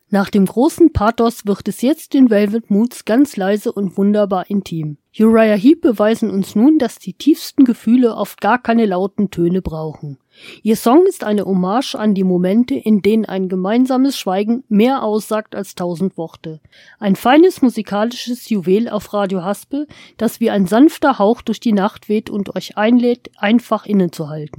Nach dem großen Pathos wird es jetzt in Velvet Moods ganz leise und wunderbar intim. Uriah Heep beweisen uns nun, dass die tiefsten Gefühle oft gar keine lauten Töne brauchen. Ihr Song ist eine Hommage an die Momente, in denen ein gemeinsames Schweigen mehr aussagt als 1000 Worte. Ein feines musikalisches Juwel auf Radio Haspel, das wie ein sanfter Hauch durch die Nacht weht und euch einlädt, einfach innezuhalten.